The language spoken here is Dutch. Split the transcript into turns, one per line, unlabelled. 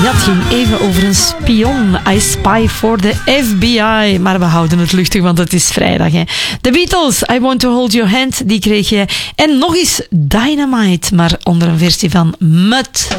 Ja, het ging even over een spion. I spy for the FBI. Maar we houden het luchtig, want het is vrijdag. Hè. The Beatles, I Want to Hold Your Hand, die kreeg je. En nog eens Dynamite, maar onder een versie van Mud.